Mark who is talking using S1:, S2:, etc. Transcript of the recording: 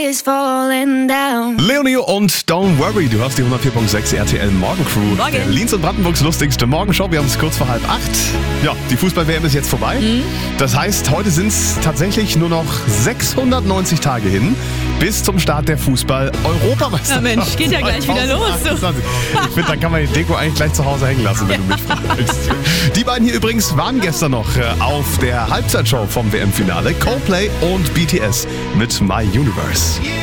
S1: is falling down.
S2: Leonie und Don't Worry, du hast die 104.6 RTL Morgencrew.
S3: Morgen.
S2: Berlins und Brandenburgs lustigste Morgenshow. Wir haben es kurz vor 7:30. Ja, die Fußball-WM ist jetzt vorbei. Das heißt, heute sind es tatsächlich nur noch 690 Tage hin bis zum Start der Fußball-Europameisterschaft.
S3: Na Mensch, geht ja gleich wieder los. So.
S2: 2028. Ich finde, da kann man die Deko eigentlich gleich zu Hause hängen lassen, wenn du mich fragst. Die beiden hier übrigens waren gestern noch auf der Halbzeitshow vom WM-Finale. Coldplay und BTS mit My Universe.